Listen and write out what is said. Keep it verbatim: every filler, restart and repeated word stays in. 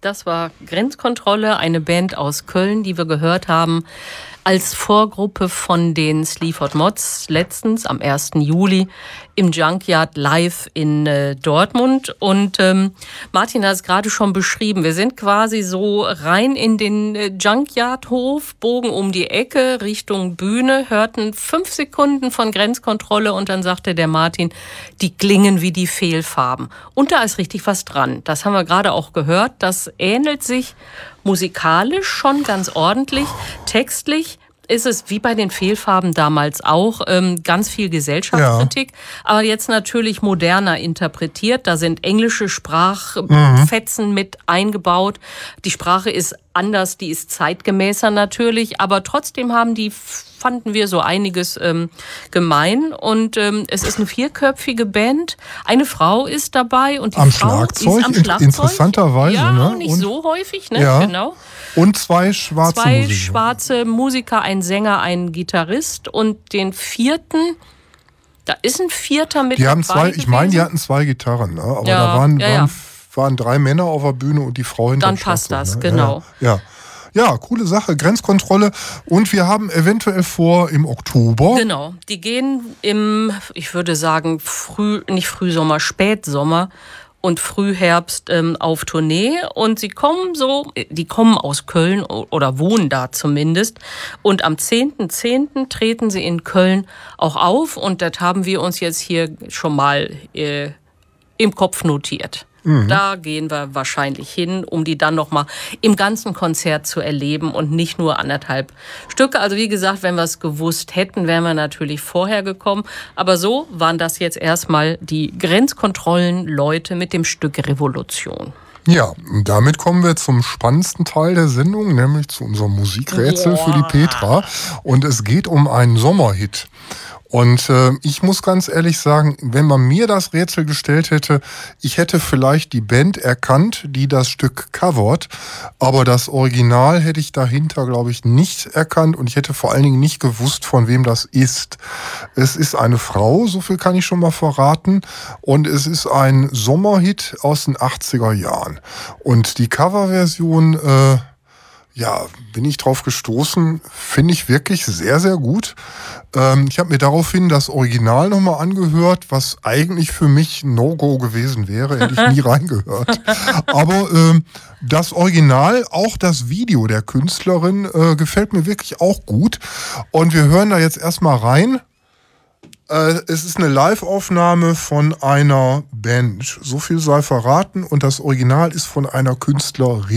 Das war Grenzkontrolle, eine Band aus Köln, die wir gehört haben als Vorgruppe von den Sleaford Mods letztens am ersten Juli im Junkyard live in äh, Dortmund. Und ähm, Martin hat es gerade schon beschrieben. Wir sind quasi so rein in den äh, Junkyard-Hof, bogen um die Ecke Richtung Bühne, hörten fünf Sekunden von Grenzkontrolle und dann sagte der Martin, die klingen wie die Fehlfarben. Und da ist richtig was dran. Das haben wir gerade auch gehört. Das ähnelt sich musikalisch schon ganz ordentlich. Textlich ist es wie bei den Fehlfarben damals auch ähm, ganz viel Gesellschaftskritik, ja. Aber jetzt natürlich moderner interpretiert. Da sind englische Sprachfetzen mhm. mit eingebaut. Die Sprache ist anders, die ist zeitgemäßer natürlich, aber trotzdem haben die, fanden wir, so einiges ähm, gemein. Und ähm, es ist eine vierköpfige Band. Eine Frau ist dabei und die am Frau Schlagzeug, ist am Schlagzeug. Interessanterweise. Ja, ne? nicht und, so häufig, ne? Ja. Genau. Und zwei schwarze Zwei Musiker. schwarze Musiker, ein Sänger, ein Gitarrist und den vierten, da ist ein vierter mit die haben dabei zwei, gewesen. Ich meine, die hatten zwei Gitarren, ne? Aber ja, da waren, ja, ja. waren, waren drei Männer auf der Bühne und die Frau hinter Dann dem passt Schlagzeug, das, ne? genau. Ja, ja. Ja, coole Sache, Grenzkontrolle. Und wir haben eventuell vor im Oktober. Genau, die gehen im, ich würde sagen, früh, nicht Frühsommer, Spätsommer und Frühherbst ähm, auf Tournee. Und sie kommen so, die kommen aus Köln oder wohnen da zumindest. Und am zehnten zehnten treten sie in Köln auch auf. Und das haben wir uns jetzt hier schon mal äh, im Kopf notiert. Mhm. Da gehen wir wahrscheinlich hin, um die dann nochmal im ganzen Konzert zu erleben und nicht nur anderthalb Stücke. Also wie gesagt, wenn wir es gewusst hätten, wären wir natürlich vorher gekommen. Aber so waren das jetzt erstmal die Grenzkontrollen-Leute mit dem Stück Revolution. Ja, und damit kommen wir zum spannendsten Teil der Sendung, nämlich zu unserem Musikrätsel Boah. für die Petra. Und es geht um einen Sommerhit. Und äh, ich muss ganz ehrlich sagen, wenn man mir das Rätsel gestellt hätte, ich hätte vielleicht die Band erkannt, die das Stück covert, aber das Original hätte ich dahinter, glaube ich, nicht erkannt und ich hätte vor allen Dingen nicht gewusst, von wem das ist. Es ist eine Frau, so viel kann ich schon mal verraten, und es ist ein Sommerhit aus den achtziger Jahren. Und die Coverversion, äh, ja, bin ich drauf gestoßen, finde ich wirklich sehr, sehr gut. Ähm, ich habe mir daraufhin das Original nochmal angehört, was eigentlich für mich ein No-Go gewesen wäre, hätte ich nie reingehört. Aber ähm, das Original, auch das Video der Künstlerin, äh, gefällt mir wirklich auch gut. Und wir hören da jetzt erstmal rein. Äh, es ist eine Live-Aufnahme von einer Band. So viel sei verraten. Und das Original ist von einer Künstlerin.